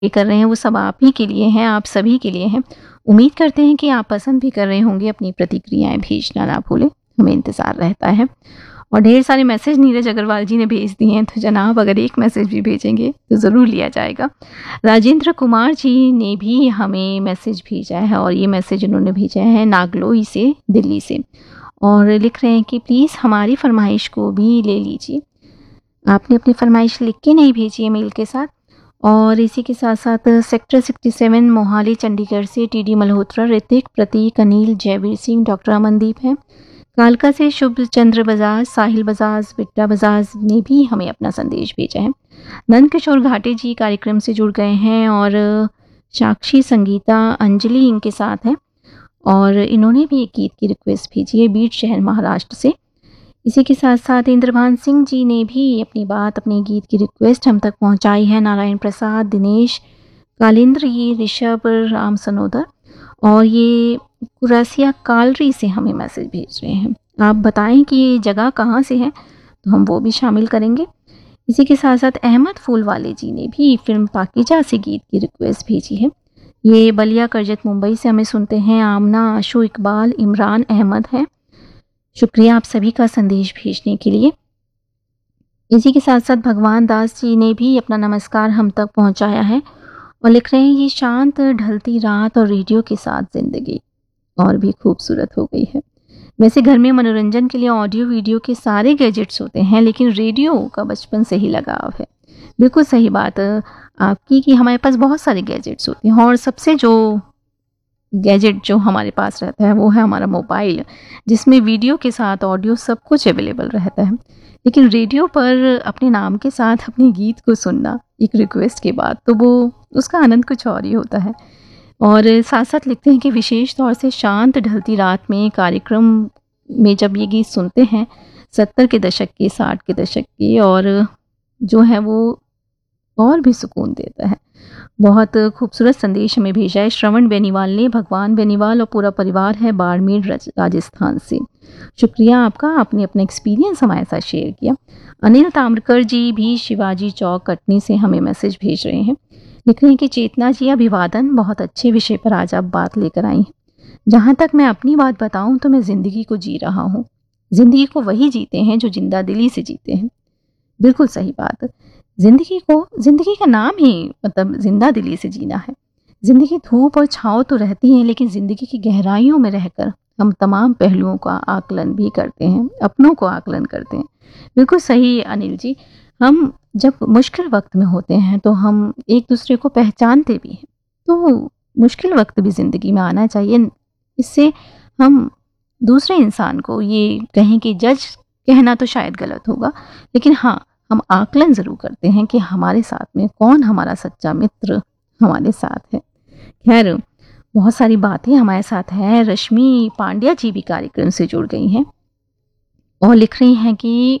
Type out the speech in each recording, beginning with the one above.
ये कर रहे हैं वो सब आप ही के लिए हैं, आप सभी के लिए हैं। उम्मीद करते हैं कि आप पसंद भी कर रहे होंगे। अपनी प्रतिक्रियाएं भेजना ना भूलें, हमें इंतज़ार रहता है। और ढेर सारे मैसेज नीरज अग्रवाल जी ने भेज दिए हैं, तो जनाब अगर एक मैसेज भी भेजेंगे तो ज़रूर लिया जाएगा। राजेंद्र कुमार जी ने भी हमें मैसेज भेजा है, और ये मैसेज उन्होंने भेजा है नागलोई से, दिल्ली से, और लिख रहे हैं कि प्लीज़ हमारी फरमाइश को भी ले लीजिए। आपने अपनी फरमाइश लिख के नहीं भेजी है मेल के साथ। और इसी के साथ साथ सेक्टर 67 मोहाली चंडीगढ़ से टीडी मल्होत्रा, ऋतिक, प्रतीक, अनिल, जयवीर सिंह, डॉक्टर अमनदीप हैं। कालका से शुभ चंद्र बजाज, साहिल बजाज, बिट्टा बजाज ने भी हमें अपना संदेश भेजा है। नंद किशोर घाटे जी कार्यक्रम से जुड़ गए हैं, और साक्षी, संगीता, अंजलि इनके साथ हैं, और इन्होंने भी एक गीत की रिक्वेस्ट भेजी है बीड शहर महाराष्ट्र से। इसी के साथ साथ इंद्रभान सिंह जी ने भी अपनी बात, अपनी गीत की रिक्वेस्ट हम तक पहुंचाई है। नारायण प्रसाद, दिनेश, कालेंद्र, ये ऋषभ, राम सनोदर, और ये कुरासिया कालरी से हमें मैसेज भेज रहे हैं। आप बताएं कि ये जगह कहाँ से है, तो हम वो भी शामिल करेंगे। इसी के साथ साथ अहमद फूलवाले जी ने भी फिल्म पाकीजा से गीत की रिक्वेस्ट भेजी है। ये बलिया करजत मुंबई से हमें सुनते हैं। आमना, आशु, इकबाल, इमरान अहमद है। शुक्रिया आप सभी का संदेश भेजने के लिए। इसी के साथ साथ भगवान दास जी ने भी अपना नमस्कार हम तक पहुंचाया है, और लिख रहे हैं ये शांत ढलती रात और रेडियो के साथ ज़िंदगी और भी खूबसूरत हो गई है। वैसे घर में मनोरंजन के लिए ऑडियो वीडियो के सारे गैजेट्स होते हैं, लेकिन रेडियो का बचपन से ही लगाव है। बिल्कुल सही बात आपकी कि हमारे पास बहुत सारे गैजेट्स होते हैं, और सबसे जो गैजेट जो हमारे पास रहता है वो है हमारा मोबाइल, जिसमें वीडियो के साथ ऑडियो सब कुछ अवेलेबल रहता है। लेकिन रेडियो पर अपने नाम के साथ अपने गीत को सुनना एक रिक्वेस्ट के बाद, तो वो उसका आनंद कुछ और ही होता है। और साथ साथ लिखते हैं कि विशेष तौर से शांत ढलती रात में कार्यक्रम में जब ये गीत सुनते हैं 70 के दशक के, 60 के दशक के, और जो है वो और भी सुकून देता है। बहुत खूबसूरत संदेश हमें भेजा है श्रवण बेनीवाल ने। भगवान बेनीवाल और पूरा परिवार है बाड़मेर राजस्थान से। शुक्रिया आपका, आपने अपना एक्सपीरियंस हमारे साथ शेयर किया। अनिल ताम्रकर जी भी शिवाजी चौक कटनी से हमें मैसेज भेज रहे हैं। लिख रहे हैं कि चेतना जी अभिवादन, बहुत अच्छे विषय पर आज आप बात लेकर आई हैं। जहाँ तक मैं अपनी बात बताऊँ तो मैं ज़िंदगी को जी रहा हूँ। ज़िंदगी को वही जीते हैं जो जिंदा दिली से जीते हैं। बिल्कुल सही बात। जिंदगी का नाम ही मतलब जिंदा दिली से जीना है। जिंदगी धूप और छाँव तो रहती है, लेकिन जिंदगी की गहराइयों में रहकर हम तमाम पहलुओं का आकलन भी करते हैं, अपनों को आकलन करते हैं। बिल्कुल सही अनिल जी। हम जब मुश्किल वक्त में होते हैं तो हम एक दूसरे को पहचानते भी हैं, तो मुश्किल वक्त भी ज़िंदगी में आना चाहिए। इससे हम दूसरे इंसान को ये कहें कि जज कहना तो शायद गलत होगा, लेकिन हाँ, हम आकलन ज़रूर करते हैं कि हमारे साथ में कौन हमारा सच्चा मित्र हमारे साथ है। खैर, बहुत सारी बातें हमारे साथ हैं। रश्मि पांड्या जी भी कार्यक्रम से जुड़ गई हैं और लिख रही हैं कि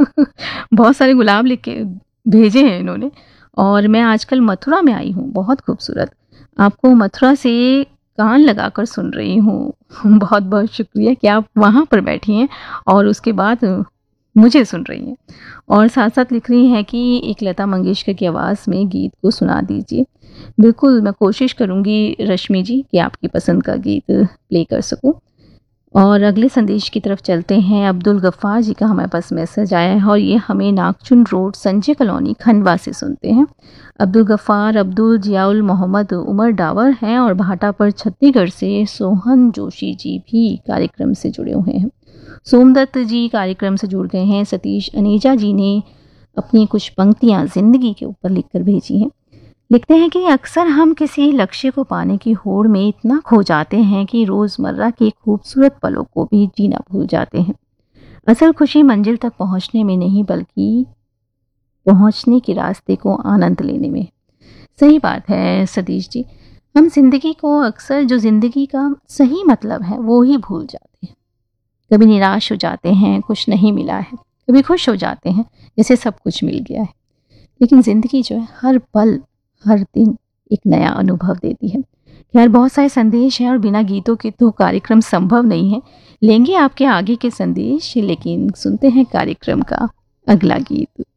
बहुत सारे गुलाब लिख के भेजे हैं इन्होंने, और मैं आजकल मथुरा में आई हूँ, बहुत खूबसूरत। आपको मथुरा से कान लगाकर सुन रही हूँ। बहुत बहुत शुक्रिया कि आप वहाँ पर बैठी हैं और उसके बाद मुझे सुन रही हैं। और साथ साथ लिख रही हैं कि एक लता मंगेशकर की आवाज़ में गीत को सुना दीजिए। बिल्कुल, मैं कोशिश करूँगी रश्मि जी कि आपकी पसंद का गीत प्ले कर सकूँ। और अगले संदेश की तरफ चलते हैं। अब्दुल गफ्फार जी का हमारे पास मैसेज आया है, और ये हमें नागचुन रोड, संजय कॉलोनी, खंडवा से सुनते हैं। अब्दुल गफ्फार, अब्दुल जियाउल मोहम्मद, उमर डावर हैं, और भाटा पर छत्तीसगढ़ से सोहन जोशी जी भी कार्यक्रम से जुड़े हुए हैं। सोमदत्त जी कार्यक्रम से जुड़ गए हैं। सतीश अनीजा जी ने अपनी कुछ पंक्तियाँ ज़िंदगी के ऊपर लिखकर भेजी हैं। लिखते हैं कि अक्सर हम किसी लक्ष्य को पाने की होड़ में इतना खो जाते हैं कि रोज़मर्रा के खूबसूरत पलों को भी जीना भूल जाते हैं। असल खुशी मंजिल तक पहुंचने में नहीं, बल्कि पहुंचने के रास्ते को आनंद लेने में। सही बात है सतीश जी। हम जिंदगी को अक्सर, जो ज़िंदगी का सही मतलब है, वो ही भूल जाते हैं। कभी निराश हो जाते हैं, कुछ नहीं मिला है, कभी खुश हो जाते हैं जैसे सब कुछ मिल गया है। लेकिन ज़िंदगी जो है, हर पल हर दिन एक नया अनुभव देती है। खैर, बहुत सारे संदेश हैं और बिना गीतों के तो कार्यक्रम संभव नहीं है। लेंगे आपके आगे के संदेश, लेकिन सुनते हैं कार्यक्रम का अगला गीत।